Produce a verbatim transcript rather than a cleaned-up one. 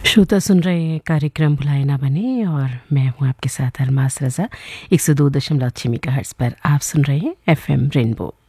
श्रोता सुन रहे हैं कार्यक्रम भुलाए ना बने और मैं हूं आपके साथ अरमास रज़ा। एक सौ दो दशमलव छः मेगाहर्ट्ज़ पर आप सुन रहे हैं एफएम रेनबो।